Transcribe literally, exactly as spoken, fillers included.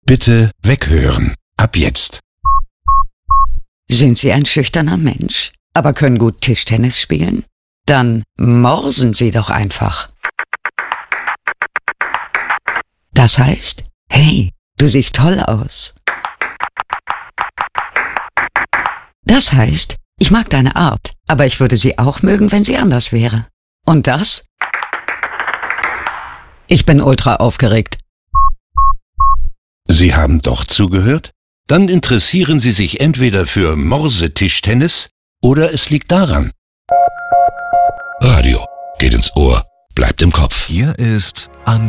Bitte weghören. Ab jetzt. Sind Sie ein schüchterner Mensch, aber können gut Tischtennis spielen? Dann morsen Sie doch einfach. Das heißt, hey, du siehst toll aus. Das heißt, ich mag deine Art, aber ich würde sie auch mögen, wenn sie anders wäre. Und das? Ich bin ultra aufgeregt. Sie haben doch zugehört? Dann interessieren Sie sich entweder für Morsetischtennis oder es liegt daran. Radio geht ins Ohr, bleibt im Kopf. Hier ist Antenne.